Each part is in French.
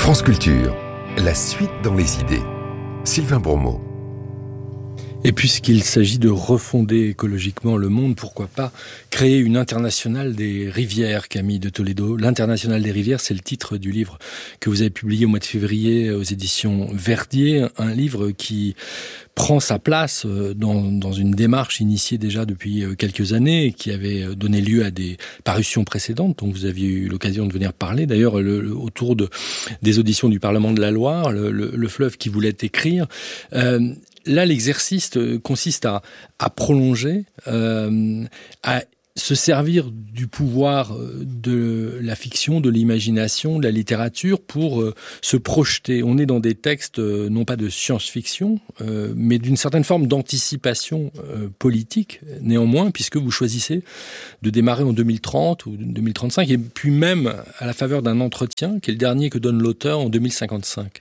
France Culture, la suite dans les idées. Sylvain Bourmeau. Et puisqu'il s'agit de refonder écologiquement le monde, pourquoi pas créer une internationale des rivières, Camille de Toledo. L'internationale des rivières, c'est le titre du livre que vous avez publié au mois de février aux éditions Verdier, un livre qui prend sa place dans une démarche initiée déjà depuis quelques années, qui avait donné lieu à des parutions précédentes, dont vous aviez eu l'occasion de venir parler. D'ailleurs, autour des auditions du Parlement de la Loire, le fleuve qui voulait écrire. Là, l'exercice consiste à prolonger, à se servir du pouvoir de la fiction, de l'imagination, de la littérature pour se projeter. On est dans des textes non pas de science-fiction, mais d'une certaine forme d'anticipation politique, néanmoins, puisque vous choisissez de démarrer en 2030 ou 2035, et puis même à la faveur d'un entretien, qui est le dernier que donne l'auteur en 2055.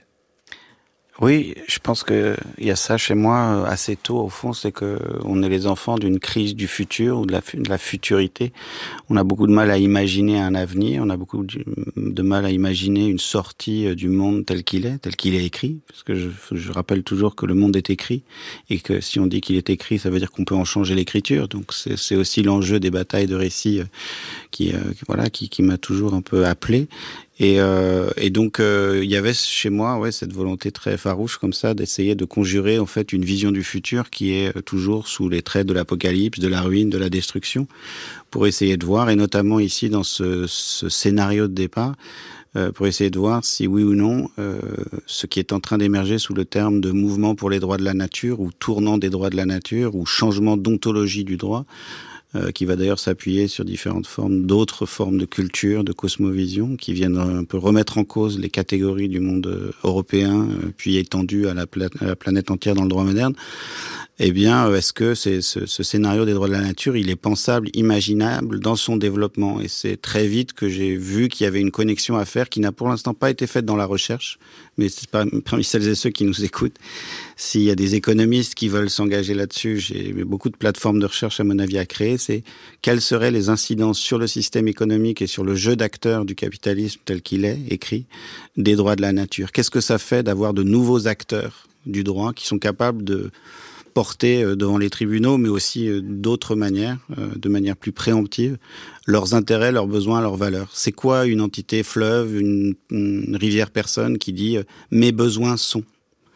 Oui, je pense que il y a ça chez moi assez tôt au fond, c'est que on est les enfants d'une crise du futur ou de la futurité. On a beaucoup de mal à imaginer un avenir, on a beaucoup de mal à imaginer une sortie du monde tel qu'il est écrit, parce que je rappelle toujours que le monde est écrit et que si on dit qu'il est écrit, ça veut dire qu'on peut en changer l'écriture. Donc c'est aussi l'enjeu des batailles de récits qui m'a toujours un peu appelé. Et donc il y avait chez moi cette volonté très farouche comme ça d'essayer de conjurer en fait une vision du futur qui est toujours sous les traits de l'apocalypse, de la ruine, de la destruction, pour essayer de voir, et notamment ici dans ce scénario de départ, pour essayer de voir si oui ou non ce qui est en train d'émerger sous le terme de mouvement pour les droits de la nature ou tournant des droits de la nature ou changement d'ontologie du droit, qui va d'ailleurs s'appuyer sur différentes formes, d'autres formes de culture, de cosmovision, qui viennent un peu remettre en cause les catégories du monde européen, puis étendues à la planète entière dans le droit moderne. Eh bien, est-ce que ce scénario des droits de la nature, il est pensable, imaginable dans son développement? Et c'est très vite que j'ai vu qu'il y avait une connexion à faire qui n'a pour l'instant pas été faite dans la recherche, mais c'est parmi celles et ceux qui nous écoutent. S'il y a des économistes qui veulent s'engager là-dessus, j'ai beaucoup de plateformes de recherche à mon avis à créer, c'est quelles seraient les incidences sur le système économique et sur le jeu d'acteurs du capitalisme tel qu'il est écrit des droits de la nature. Qu'est-ce que ça fait d'avoir de nouveaux acteurs du droit qui sont capables de porter devant les tribunaux, mais aussi d'autres manières, de manière plus préemptive, leurs intérêts, leurs besoins, leurs valeurs. C'est quoi une entité fleuve, une rivière personne qui dit « mes besoins sont ».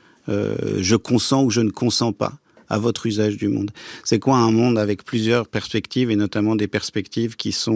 Je consens ou je ne consens pas à votre usage du monde. C'est quoi un monde avec plusieurs perspectives et notamment des perspectives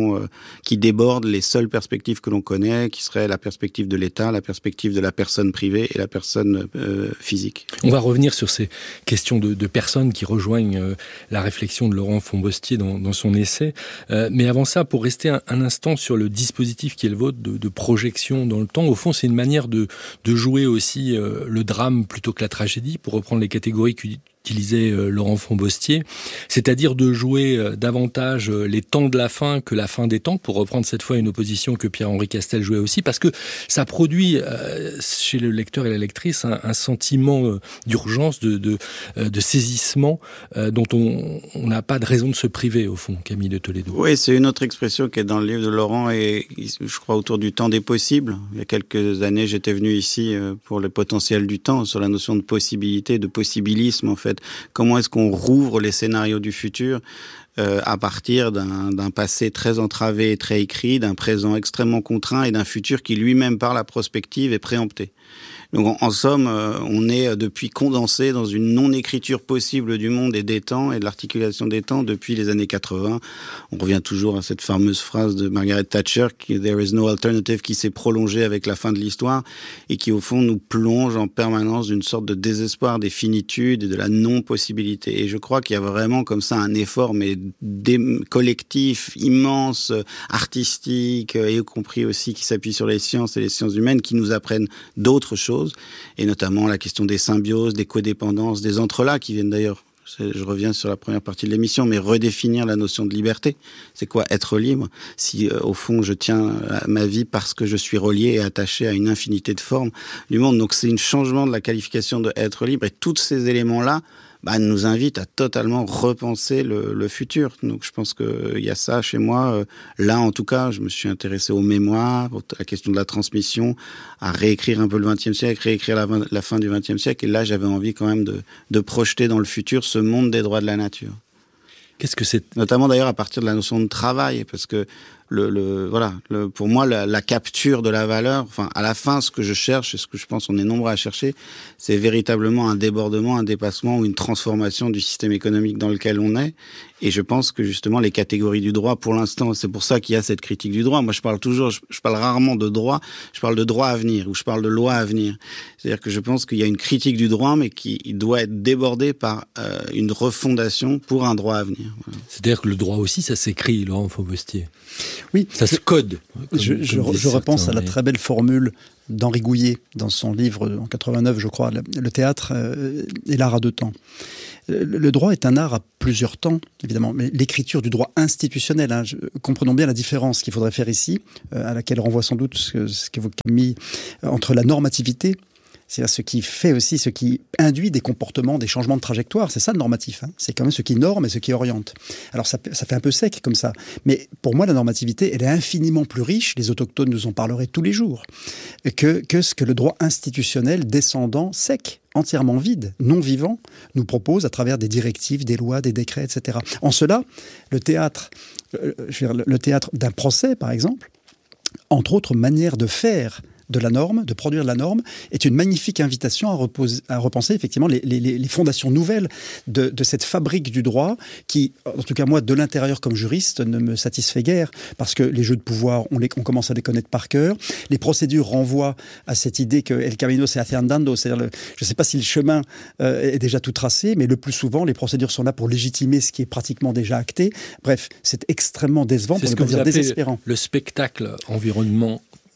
qui débordent les seules perspectives que l'on connaît, qui seraient la perspective de l'État, la perspective de la personne privée et la personne physique. On va revenir sur ces questions de personnes qui rejoignent la réflexion de Laurent Fombostier dans son essai. Mais avant ça, pour rester un instant sur le dispositif qui est le vôtre de projection dans le temps, au fond, c'est une manière de jouer aussi le drame plutôt que la tragédie, pour reprendre les catégories qu'utilisait Laurent Fombostier, c'est-à-dire de jouer davantage les temps de la fin que la fin des temps, pour reprendre cette fois une opposition que Pierre-Henri Castel jouait aussi, parce que ça produit chez le lecteur et la lectrice un sentiment d'urgence, de saisissement dont on n'a pas de raison de se priver, au fond, Camille de Toledo. Oui, c'est une autre expression qui est dans le livre de Laurent et je crois autour du temps des possibles. Il y a quelques années, j'étais venu ici pour le potentiel du temps, sur la notion de possibilité, de possibilisme en fait. Comment est-ce qu'on rouvre les scénarios du futur à partir d'un passé très entravé et très écrit, d'un présent extrêmement contraint et d'un futur qui lui-même par la prospective est préempté. Donc en somme, on est depuis condensé dans une non-écriture possible du monde et des temps et de l'articulation des temps depuis les années 80. On revient toujours à cette fameuse phrase de Margaret Thatcher, « There is no alternative », qui s'est prolongée avec la fin de l'histoire et qui au fond nous plonge en permanence d'une sorte de désespoir des finitudes et de la non-possibilité. Et je crois qu'il y a vraiment comme ça un effort mais collectif, immense, artistique, et y compris aussi qui s'appuie sur les sciences et les sciences humaines qui nous apprennent d'autres choses, et notamment la question des symbioses, des codépendances, des entrelacs qui viennent d'ailleurs, je reviens sur la première partie de l'émission, mais redéfinir la notion de liberté. C'est quoi être libre? Si au fond je tiens à ma vie parce que je suis relié et attaché à une infinité de formes du monde. Donc c'est un changement de la qualification de être libre, et tous ces éléments-là nous invite à totalement repenser le futur. Donc je pense qu'il y a ça chez moi. Là, en tout cas, je me suis intéressé aux mémoires, à la question de la transmission, à réécrire un peu le XXe siècle, réécrire la fin du XXe siècle. Et là, j'avais envie quand même de projeter dans le futur ce monde des droits de la nature. Qu'est-ce que c'est ? Notamment d'ailleurs à partir de la notion de travail, parce que pour moi, la capture de la valeur, enfin, à la fin, ce que je cherche et ce que je pense on est nombreux à chercher, c'est véritablement un débordement, un dépassement ou une transformation du système économique dans lequel on est. Et je pense que justement, les catégories du droit, pour l'instant, c'est pour ça qu'il y a cette critique du droit. Moi, je parle rarement de droit, je parle de droit à venir, ou je parle de loi à venir. C'est-à-dire que je pense qu'il y a une critique du droit, mais qui doit être débordée par une refondation pour un droit à venir. Voilà. C'est-à-dire que le droit aussi, ça s'écrit, Laurent Faubostier. Oui. Ça se code. Je repense à la très belle formule d'Henri Gouillet dans son livre en 89, je crois, Le théâtre et l'art à deux temps. Le droit est un art à plusieurs temps, évidemment, mais l'écriture du droit institutionnel, comprenons bien la différence qu'il faudrait faire ici, à laquelle renvoie sans doute ce qu'évoque Camille, entre la normativité, c'est-à-dire ce qui induit des comportements, des changements de trajectoire. C'est ça le normatif. C'est quand même ce qui norme et ce qui oriente. Alors ça fait un peu sec comme ça. Mais pour moi, la normativité, elle est infiniment plus riche, les autochtones nous en parleraient tous les jours, que ce que le droit institutionnel descendant, sec, entièrement vide, non vivant, nous propose à travers des directives, des lois, des décrets, etc. En cela, le théâtre d'un procès, par exemple, entre autres manières de faire de la norme, de produire de la norme, est une magnifique invitation à repenser effectivement les fondations nouvelles de cette fabrique du droit qui, en tout cas moi, de l'intérieur comme juriste, ne me satisfait guère, parce que les jeux de pouvoir, on commence à les connaître par cœur. Les procédures renvoient à cette idée que el camino se hace andando, c'est-à-dire je ne sais pas si le chemin est déjà tout tracé, mais le plus souvent, les procédures sont là pour légitimer ce qui est pratiquement déjà acté. Bref, c'est extrêmement décevant, pour ne pas dire désespérant. Le spectacle environnemental.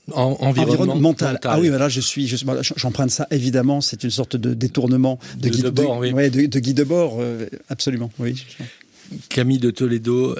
Ah oui, voilà, j'emprunte ça évidemment. C'est une sorte de détournement de guide de bord, oui. De guide de bord, absolument. Oui. Camille de Toledo,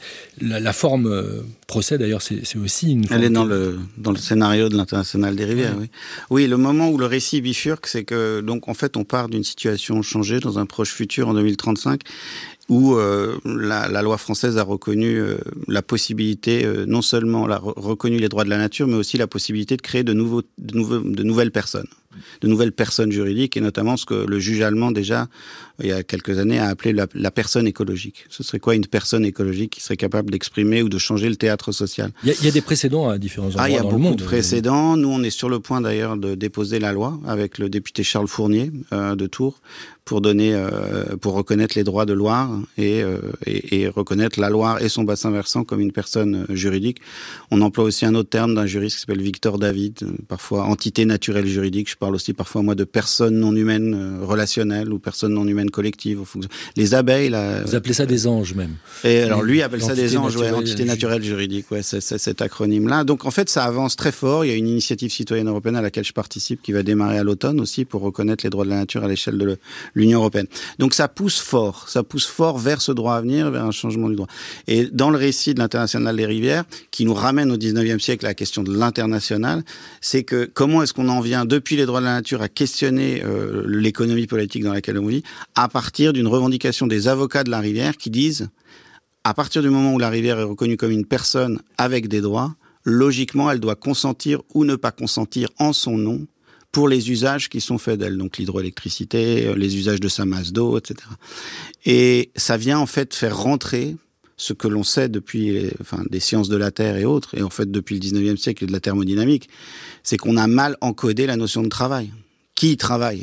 la forme procès d'ailleurs, c'est aussi une. Elle est dans le scénario de l'Internationale des rivières. Oui. Oui, le moment où le récit bifurque, c'est que donc en fait on part d'une situation changée dans un proche futur en 2035. Où la loi française a reconnu la possibilité, non seulement reconnu les droits de la nature, mais aussi la possibilité de créer de nouvelles personnes juridiques, et notamment ce que le juge allemand déjà, il y a quelques années, a appelé la personne écologique. Ce serait quoi une personne écologique qui serait capable d'exprimer ou de changer le théâtre social ? Il y a des précédents à différents endroits dans le monde. Il y a beaucoup de précédents. Nous, on est sur le point d'ailleurs de déposer la loi avec le député Charles Fournier de Tours pour reconnaître les droits de Loire et reconnaître la Loire et son bassin versant comme une personne juridique. On emploie aussi un autre terme d'un juriste qui s'appelle Victor David, parfois entité naturelle juridique. Je parle aussi parfois, moi, de personnes non humaines relationnelles ou personnes non humaines collectives. Les abeilles, là... Vous appelez ça des anges, même. Et alors, lui appelle ça des anges, entité naturelle juridique, c'est cet acronyme-là. Donc, en fait, ça avance très fort. Il y a une initiative citoyenne européenne à laquelle je participe qui va démarrer à l'automne aussi pour reconnaître les droits de la nature à l'échelle de l'Union européenne. Donc, ça pousse fort vers ce droit à venir, vers un changement du droit. Et dans le récit de l'Internationale des rivières, qui nous ramène au 19e siècle à la question de l'international, c'est que comment est-ce qu'on en vient, depuis les droits de la nature, à questionner l'économie politique dans laquelle on vit, à partir d'une revendication des avocats de la rivière qui disent, à partir du moment où la rivière est reconnue comme une personne avec des droits, logiquement, elle doit consentir ou ne pas consentir en son nom pour les usages qui sont faits d'elle, donc l'hydroélectricité, les usages de sa masse d'eau, etc. Et ça vient en fait faire rentrer ce que l'on sait depuis des sciences de la Terre et autres, et en fait depuis le 19e siècle et de la thermodynamique, c'est qu'on a mal encodé la notion de travail. Qui travaille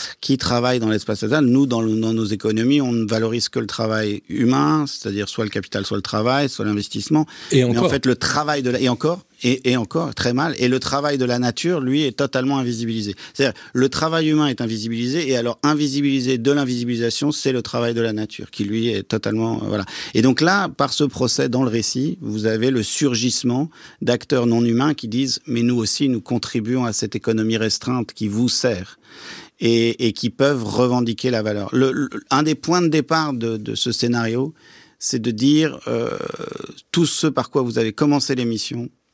dans l'espace total? Nous, dans nos économies, on ne valorise que le travail humain, c'est-à-dire soit le capital, soit le travail, soit l'investissement. Et encore. Mais en fait, le travail et encore, très mal. Et le travail de la nature, lui, est totalement invisibilisé. C'est-à-dire, le travail humain est invisibilisé, et alors invisibilisé de l'invisibilisation, c'est le travail de la nature, qui lui est totalement, voilà. Et donc là, par ce procès, dans le récit, vous avez le surgissement d'acteurs non humains qui disent, mais nous aussi, nous contribuons à cette économie restreinte qui vous sert. Et qui peuvent revendiquer la valeur. Un des points de départ de ce scénario, c'est de dire tout ce par quoi vous avez commencé l'émission,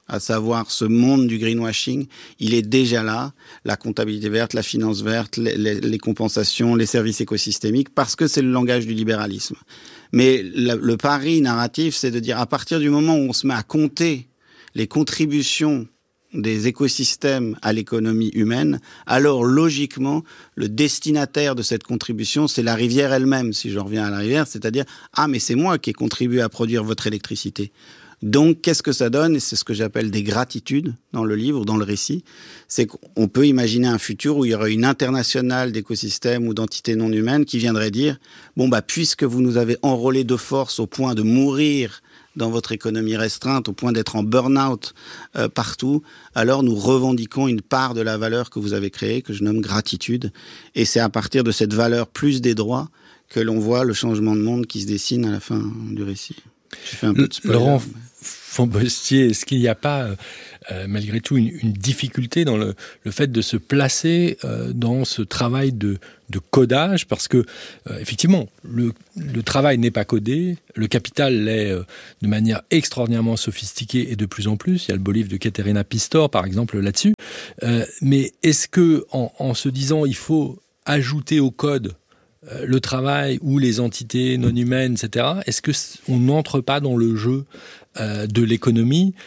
à savoir ce monde du greenwashing, il est déjà là, la comptabilité verte, la finance verte, les compensations, les services écosystémiques, parce que c'est le langage du libéralisme. Mais le pari narratif, c'est de dire à partir du moment où on se met à compter les contributions des écosystèmes à l'économie humaine, alors logiquement, le destinataire de cette contribution, c'est la rivière elle-même, si je reviens à la rivière, c'est-à-dire « Ah, mais c'est moi qui ai contribué à produire votre électricité ». Donc, qu'est-ce que ça donne ? Et c'est ce que j'appelle des gratitudes dans le livre, dans le récit. C'est qu'on peut imaginer un futur où il y aurait une internationale d'écosystèmes ou d'entités non humaines qui viendrait dire « Bon, puisque vous nous avez enrôlés de force au point de mourir dans votre économie restreinte, au point d'être en burn-out partout, alors nous revendiquons une part de la valeur que vous avez créée, que je nomme gratitude. Et c'est à partir de cette valeur plus des droits que l'on voit le changement de monde qui se dessine à la fin du récit. » J'ai fait un peu de spoiler. Laurent Fombostier, est-ce qu'il n'y a pas, malgré tout, une difficulté dans le fait de se placer dans ce travail de codage ? Parce que, effectivement, le travail n'est pas codé, le capital l'est de manière extraordinairement sophistiquée et de plus en plus. Il y a le beau livre de Caterina Pistor, par exemple, là-dessus. Mais est-ce que, en se disant il faut ajouter au code le travail ou les entités non humaines, etc., est-ce qu'on n'entre pas dans le jeu de l'économie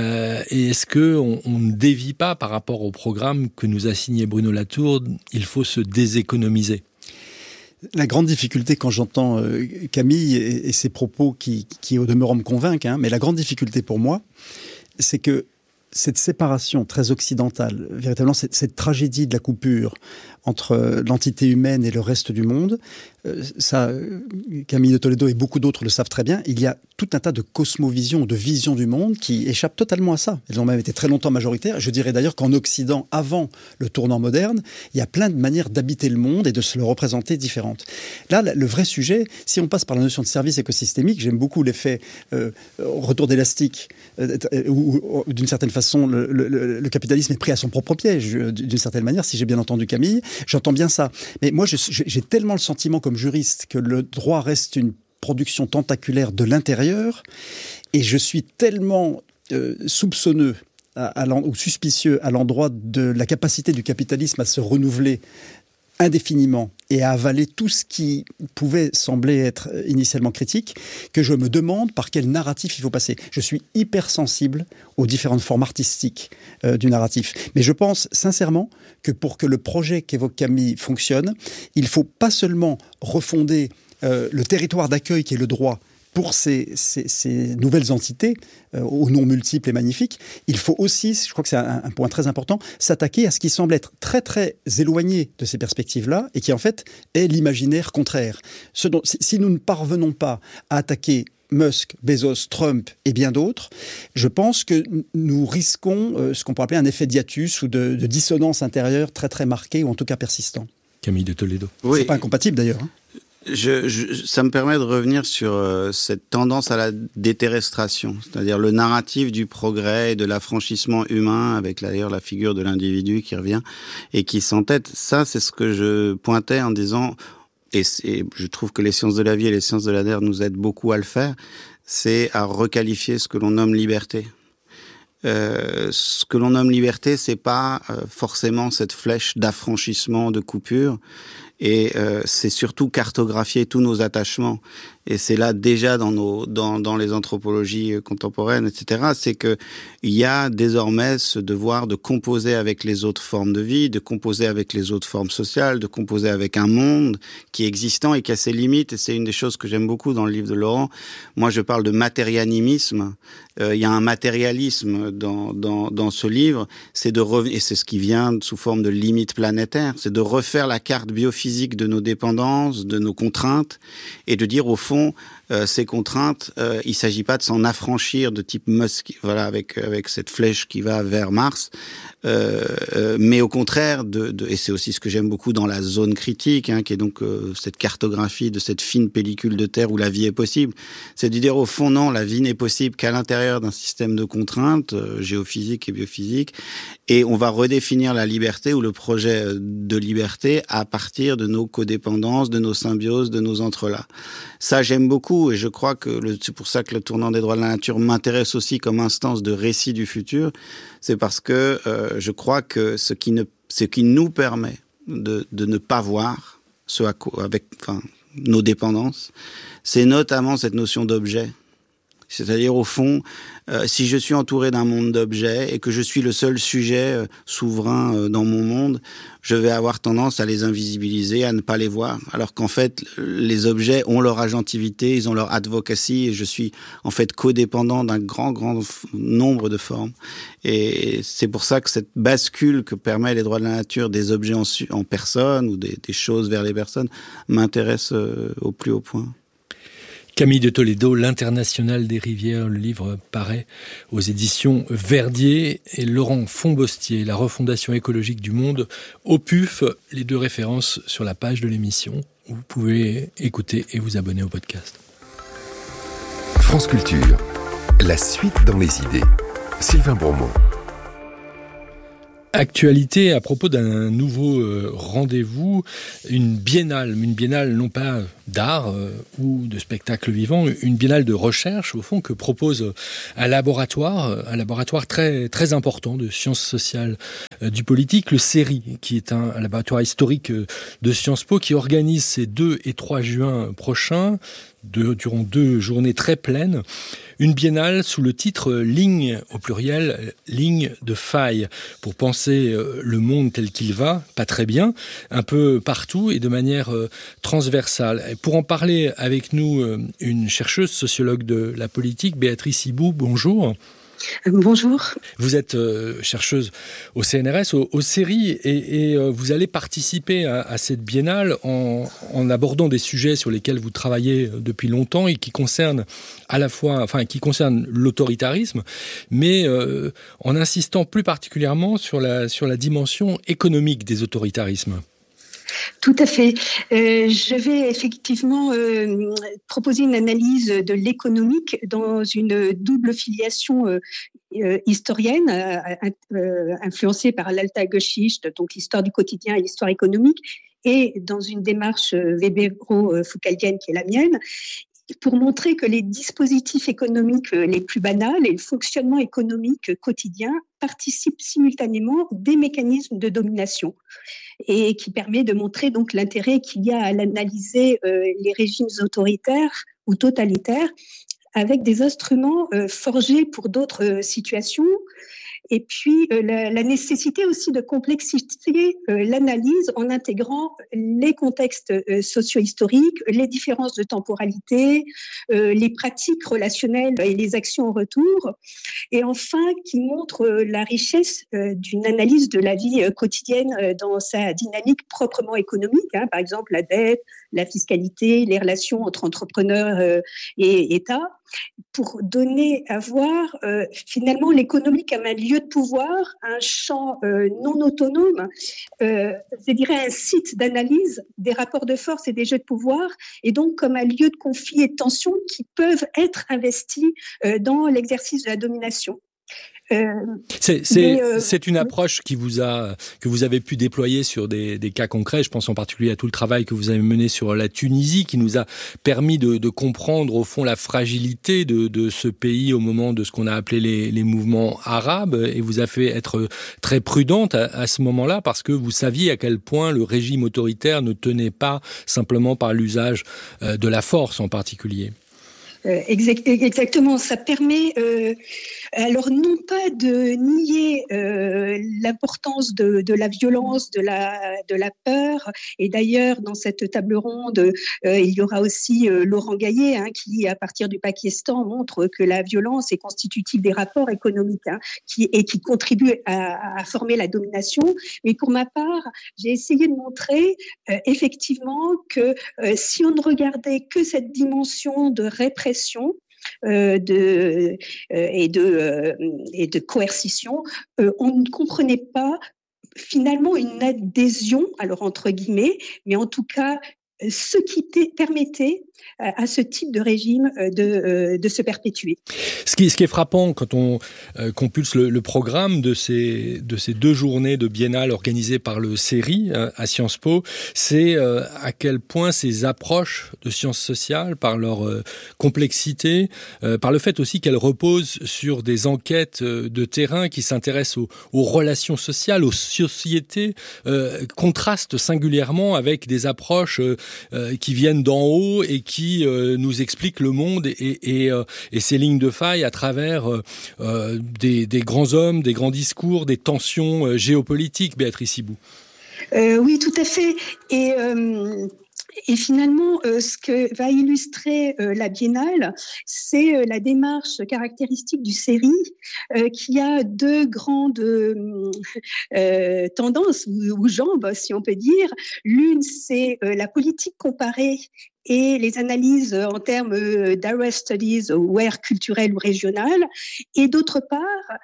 et est-ce qu'on ne dévie pas par rapport au programme que nous a signé Bruno Latour, il faut se déséconomiser ? La grande difficulté quand j'entends Camille et ses propos qui au demeurant me convainquent, mais la grande difficulté pour moi, c'est que cette séparation très occidentale, véritablement cette tragédie de la coupure entre l'entité humaine et le reste du monde, ça, Camille de Toledo et beaucoup d'autres le savent très bien, il y a tout un tas de cosmovisions, de visions du monde qui échappent totalement à ça. Elles ont même été très longtemps majoritaires. Je dirais d'ailleurs qu'en Occident, avant le tournant moderne, il y a plein de manières d'habiter le monde et de se le représenter différentes. Là, le vrai sujet, si on passe par la notion de service écosystémique, j'aime beaucoup l'effet retour d'élastique, où d'une certaine façon, le capitalisme est pris à son propre piège, d'une certaine manière, si j'ai bien entendu Camille. J'entends bien ça. Mais moi, j'ai tellement le sentiment comme juriste que le droit reste une production tentaculaire de l'intérieur et je suis tellement soupçonneux ou suspicieux à l'endroit de la capacité du capitalisme à se renouveler indéfiniment et à avaler tout ce qui pouvait sembler être initialement critique, que je me demande par quel narratif il faut passer. Je suis hypersensible aux différentes formes artistiques du narratif. Mais je pense sincèrement que pour que le projet qu'évoque Camille fonctionne, il ne faut pas seulement refonder le territoire d'accueil qui est le droit pour ces nouvelles entités, aux noms multiples et magnifiques, il faut aussi, je crois que c'est un point très important, s'attaquer à ce qui semble être très très éloigné de ces perspectives-là et qui en fait est l'imaginaire contraire. Si nous ne parvenons pas à attaquer Musk, Bezos, Trump et bien d'autres, je pense que nous risquons ce qu'on pourrait appeler un effet d'hiatus ou de dissonance intérieure très très marquée ou en tout cas persistant. Camille de Toledo. Oui. C'est pas incompatible d'ailleurs. Ça me permet de revenir sur cette tendance à la déterrestration, c'est-à-dire le narratif du progrès et de l'affranchissement humain, avec d'ailleurs la figure de l'individu qui revient et qui s'entête. Ça, c'est ce que je pointais en disant, et je trouve que les sciences de la vie et les sciences de la terre nous aident beaucoup à le faire, c'est à requalifier ce que l'on nomme liberté. Ce que l'on nomme liberté, c'est pas forcément cette flèche d'affranchissement, de coupure. Et c'est surtout cartographier tous nos attachements. Et c'est là déjà dans les anthropologies contemporaines, etc. C'est que il y a désormais ce devoir de composer avec les autres formes de vie, de composer avec les autres formes sociales, de composer avec un monde qui est existant et qui a ses limites. Et c'est une des choses que j'aime beaucoup dans le livre de Laurent. Moi, je parle de matérianimisme. Il y a un matérialisme dans ce livre. C'est de revenir, et c'est ce qui vient sous forme de limites planétaires. C'est de refaire la carte biophysique de nos dépendances, de nos contraintes, et de dire au fond, ces contraintes, il s'agit pas de s'en affranchir de type Musk, voilà, avec cette flèche qui va vers Mars, mais au contraire et c'est aussi ce que j'aime beaucoup dans la zone critique, qui est donc cette cartographie de cette fine pellicule de terre où la vie est possible, c'est de dire au fond non, la vie n'est possible qu'à l'intérieur d'un système de contraintes géophysiques et biophysiques, et on va redéfinir la liberté ou le projet de liberté à partir de nos codépendances, de nos symbioses, de nos entrelacs. Ça, j'aime beaucoup, et je crois que c'est pour ça que le tournant des droits de la nature m'intéresse aussi comme instance de récit du futur. C'est parce que je crois que ce qui nous permet de ne pas voir nos dépendances, c'est notamment cette notion d'objet. C'est-à-dire, au fond, si je suis entouré d'un monde d'objets et que je suis le seul sujet souverain dans mon monde, je vais avoir tendance à les invisibiliser, à ne pas les voir. Alors qu'en fait, les objets ont leur agentivité, ils ont leur advocacy, et je suis en fait codépendant d'un grand nombre de formes. Et c'est pour ça que cette bascule que permet les droits de la nature des objets en personne ou des choses vers les personnes m'intéresse au plus haut point. Camille de Toledo, l'Internationale des rivières, le livre paraît aux éditions Verdier, et Laurent Fombostier, La refondation écologique du monde, au PUF, les 2 références sur la page de l'émission. Vous pouvez écouter et vous abonner au podcast. France Culture, la suite dans les idées. Sylvain Bourmont. Actualité à propos d'un nouveau rendez-vous, une biennale non pas d'art ou de spectacle vivant, une biennale de recherche au fond que propose un laboratoire très, très important de sciences sociales du politique, le CERI, qui est un laboratoire historique de Sciences Po qui organise ces 2 et 3 juin prochains, durant 2 journées très pleines, une biennale sous le titre Ligne, au pluriel, ligne de faille, pour penser le monde tel qu'il va, pas très bien, un peu partout et de manière transversale. Et pour en parler avec nous, une chercheuse, sociologue de la politique, Béatrice Hibou, bonjour. Bonjour. Vous êtes chercheuse au CNRS, au CERI, et vous allez participer à cette biennale en abordant des sujets sur lesquels vous travaillez depuis longtemps et qui concernent l'autoritarisme, mais en insistant plus particulièrement sur la dimension économique des autoritarismes. Tout à fait. Je vais effectivement proposer une analyse de l'économique dans une double filiation historienne, influencée par l'Alta Geschichte, donc l'histoire du quotidien et l'histoire économique, et dans une démarche Webero-Foucauldienne qui est la mienne, pour montrer que les dispositifs économiques les plus banals et le fonctionnement économique quotidien participent simultanément des mécanismes de domination, et qui permet de montrer donc l'intérêt qu'il y a à analyser les régimes autoritaires ou totalitaires avec des instruments forgés pour d'autres situations. Et puis, la nécessité aussi de complexifier l'analyse en intégrant les contextes socio-historiques, les différences de temporalité, les pratiques relationnelles et les actions en retour. Et enfin, qui montre la richesse d'une analyse de la vie quotidienne dans sa dynamique proprement économique. Par exemple, la dette, la fiscalité, les relations entre entrepreneurs et État, pour donner à voir finalement l'économie comme un lieu de pouvoir, un champ non autonome, je dirais un site d'analyse des rapports de force et des jeux de pouvoir, et donc comme un lieu de conflit et de tension qui peuvent être investis dans l'exercice de la domination. C'est une approche que vous avez pu déployer sur des cas concrets. Je pense en particulier à tout le travail que vous avez mené sur la Tunisie, qui nous a permis de comprendre au fond la fragilité de ce pays au moment de ce qu'on a appelé les mouvements arabes, et vous a fait être très prudente à ce moment-là, parce que vous saviez à quel point le régime autoritaire ne tenait pas simplement par l'usage de la force en particulier. Exactement, ça permet alors non pas de nier l'importance de la violence, de la peur, et d'ailleurs dans cette table ronde il y aura aussi Laurent Gaillet qui à partir du Pakistan montre que la violence est constitutive des rapports économiques qui contribue à former la domination. Mais pour ma part, j'ai essayé de montrer effectivement que si on ne regardait que cette dimension de répression et de coercition, on ne comprenait pas finalement une adhésion, alors entre guillemets, mais en tout cas ce qui permettait à ce type de régime de se perpétuer. Ce qui est frappant quand on compulse le programme de ces 2 journées de biennale organisées par le CERI à Sciences Po, c'est à quel point ces approches de sciences sociales, par leur complexité, par le fait aussi qu'elles reposent sur des enquêtes de terrain qui s'intéressent aux relations sociales, aux sociétés, contrastent singulièrement avec des approches qui viennent d'en haut et qui nous expliquent le monde et ses lignes de faille à travers des grands hommes, des grands discours, des tensions géopolitiques, Béatrice Hibou. Oui, tout à fait. Et finalement, ce que va illustrer la Biennale, c'est la démarche caractéristique du CERI, qui a 2 grandes tendances ou jambes, si on peut dire. L'une, c'est la politique comparée et les analyses en termes d'area studies ou aires culturelles ou régionales, et d'autre part,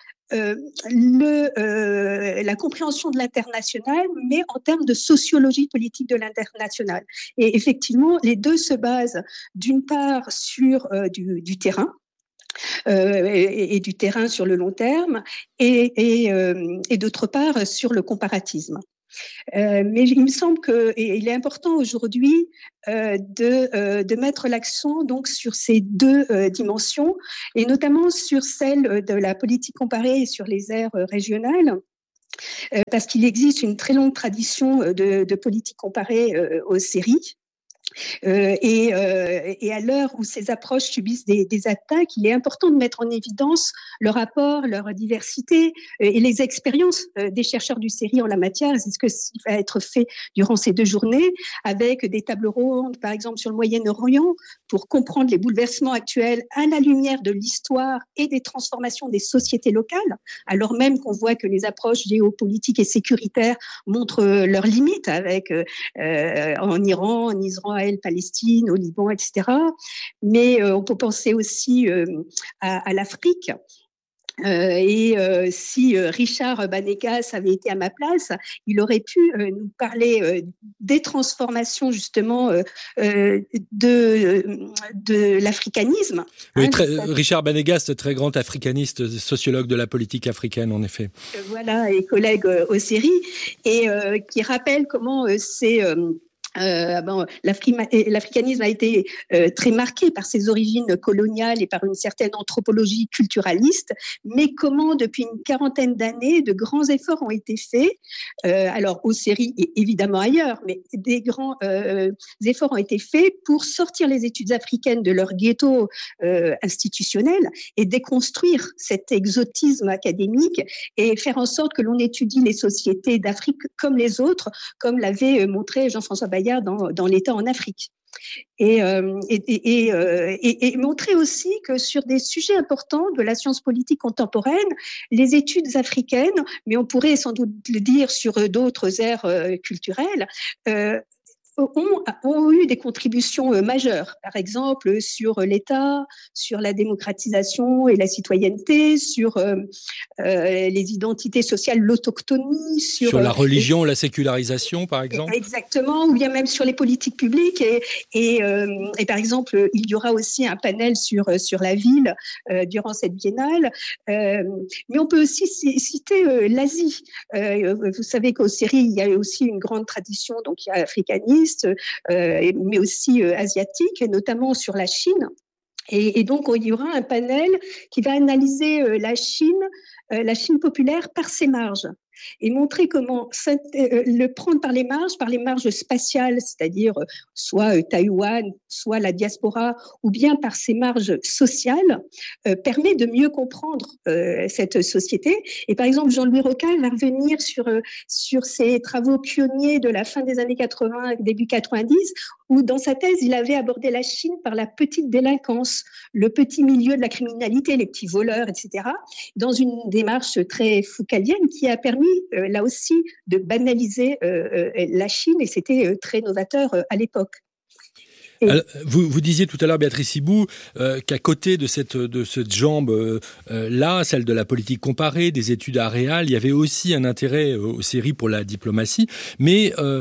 la compréhension de l'international, mais en termes de sociologie politique de l'international. Et effectivement, les 2 se basent d'une part sur du terrain, et du terrain sur le long terme, et d'autre part sur le comparatisme. Mais il me semble qu'il est important aujourd'hui de mettre l'accent donc sur ces 2 dimensions, et notamment sur celle de la politique comparée et sur les aires régionales, parce qu'il existe une très longue tradition de politique comparée au CERI. Et à l'heure où ces approches subissent des attaques, il est important de mettre en évidence leur apport, leur diversité et les expériences des chercheurs du CERI en la matière. C'est ce qui va être fait durant ces 2 journées, avec des tables rondes, par exemple sur le Moyen-Orient, pour comprendre les bouleversements actuels à la lumière de l'histoire et des transformations des sociétés locales, alors même qu'on voit que les approches géopolitiques et sécuritaires montrent leurs limites, avec en Iran, en Israël, Palestine, au Liban, etc. Mais on peut penser aussi à l'Afrique. Si Richard Banegas avait été à ma place, il aurait pu nous parler des transformations justement de l'africanisme. Oui, Richard Banegas, très grand africaniste, sociologue de la politique africaine, en effet. Voilà, et collègue au CERI, et qui rappelle comment c'est... l'africanisme a été très marqué par ses origines coloniales et par une certaine anthropologie culturaliste, mais comment depuis une 40aine d'années de grands efforts ont été faits, alors au CERI et évidemment ailleurs, mais des grands efforts ont été faits pour sortir les études africaines de leur ghetto institutionnel et déconstruire cet exotisme académique et faire en sorte que l'on étudie les sociétés d'Afrique comme les autres, comme l'avait montré Jean-François Bayard dans l'État en Afrique. Et montrer aussi que sur des sujets importants de la science politique contemporaine, les études africaines, mais on pourrait sans doute le dire sur d'autres aires culturelles, ont eu des contributions majeures, par exemple sur l'État, sur la démocratisation et la citoyenneté, sur les identités sociales, l'autochtonie, sur la religion, la sécularisation, par exemple. Exactement, ou bien même sur les politiques publiques. Et par exemple, il y aura aussi un panel sur la ville durant cette biennale. Mais on peut aussi citer l'Asie. Vous savez qu'au CERI, il y a aussi une grande tradition, donc il y a africanisme, mais aussi asiatique, notamment sur la Chine. Et donc, il y aura un panel qui va analyser la Chine populaire par ses marges et montrer comment le prendre par les marges spatiales, c'est-à-dire soit Taïwan, soit la diaspora, ou bien par ses marges sociales, permet de mieux comprendre cette société. Et par exemple, Jean-Louis Rocaille va revenir sur ses travaux pionniers de la fin des années 80, début 90, où dans sa thèse, il avait abordé la Chine par la petite délinquance, le petit milieu de la criminalité, les petits voleurs, etc., dans une démarche très foucaldienne qui a permis, là aussi, de banaliser la Chine, et c'était très novateur à l'époque. Alors, vous disiez tout à l'heure, Béatrice Hibou, qu'à côté de cette jambe là, celle de la politique comparée, des études aréales, il y avait aussi un intérêt aux CERI pour la diplomatie. Mais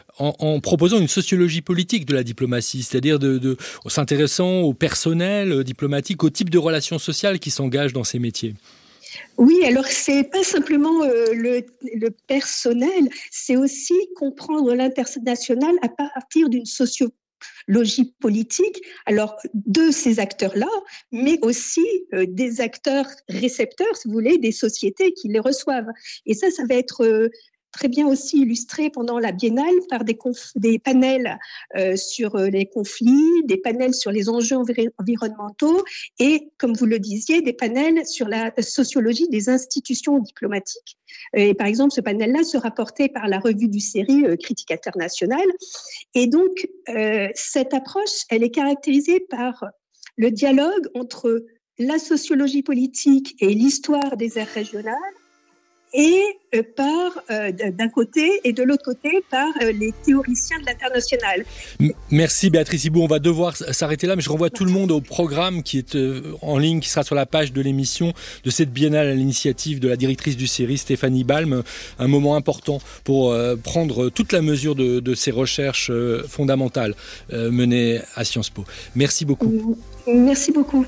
en proposant une sociologie politique de la diplomatie, c'est-à-dire en s'intéressant au personnel diplomatique, au type de relations sociales qui s'engagent dans ces métiers. Oui, alors c'est pas simplement le personnel, c'est aussi comprendre l'international à partir d'une sociologie politique, alors de ces acteurs-là, mais aussi des acteurs récepteurs, si vous voulez, des sociétés qui les reçoivent. Et ça va être très bien aussi illustré pendant la Biennale par des panels sur les conflits, des panels sur les enjeux environnementaux et, comme vous le disiez, des panels sur la sociologie des institutions diplomatiques. Et par exemple, ce panel-là sera porté par la revue du CERI Critique internationale. Et donc, cette approche, elle est caractérisée par le dialogue entre la sociologie politique et l'histoire des aires régionales, et par d'un côté et de l'autre côté par les théoriciens de l'international. Merci Béatrice Hibou, on va devoir s'arrêter là, mais je renvoie tout le monde au programme qui est en ligne, qui sera sur la page de l'émission de cette biennale à l'initiative de la directrice du CERI, Stéphanie Balme, un moment important pour prendre toute la mesure de ces recherches fondamentales menées à Sciences Po. Merci beaucoup. Merci beaucoup.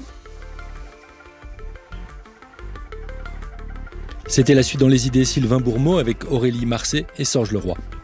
C'était La Suite dans les idées, Sylvain Bourmeau avec Aurélie Marcet et Sorge Leroy.